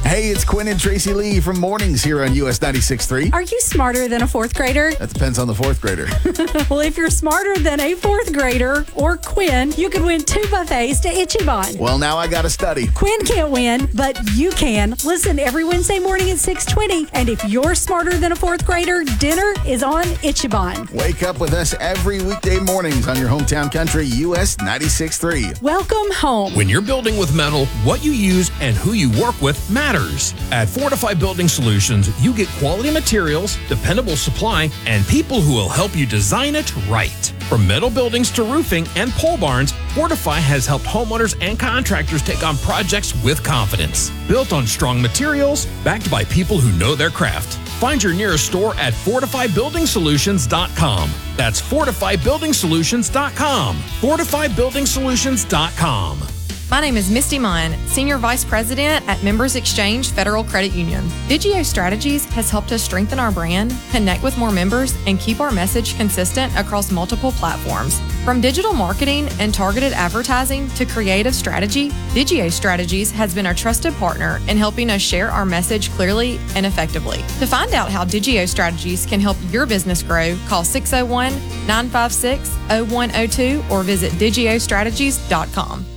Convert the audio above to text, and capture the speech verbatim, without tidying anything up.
Hey, it's Quinn and Tracy Lee from Mornings here on U S ninety-six point three. Are you smarter than a fourth grader? That depends on the fourth grader. Well, if you're smarter than a fourth grader or Quinn, you could win two buffets to Ichiban. Well, now I got to study. Quinn can't win, but you can. Listen every Wednesday morning at six twenty. And if you're smarter than a fourth grader, dinner is on Ichiban. Wake up with us every weekday mornings on your hometown country, U S ninety-six point three. Welcome home. When you're building with metal, what you use and who you work with matters. At Fortify Building Solutions, you get quality materials, dependable supply, and people who will help you design it right. From metal buildings to roofing and pole barns, Fortify has helped homeowners and contractors take on projects with confidence. Built on strong materials, backed by people who know their craft. Find your nearest store at fortify building solutions dot com. That's fortify building solutions dot com. fortify building solutions dot com. My name is Misty Munn, Senior Vice President at Members Exchange Federal Credit Union. Digio Strategies has helped us strengthen our brand, connect with more members, and keep our message consistent across multiple platforms. From digital marketing and targeted advertising to creative strategy, Digio Strategies has been a trusted partner in helping us share our message clearly and effectively. To find out how Digio Strategies can help your business grow, call six oh one, nine five six, oh one oh two or visit digio strategies dot com.